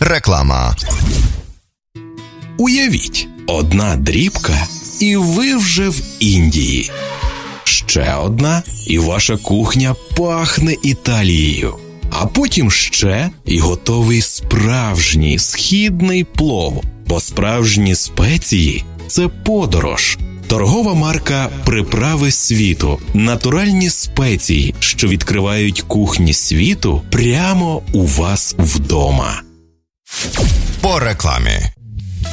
Реклама. Уявіть, одна дрібка, і ви вже в Індії. Ще одна, і ваша кухня пахне Італією. А потім ще, і готовий справжній східний плов. Бо справжні спеції – це подорож. Торгова марка «Приправи світу». Натуральні спеції, що відкривають кухні світу прямо у вас вдома. По рекламі.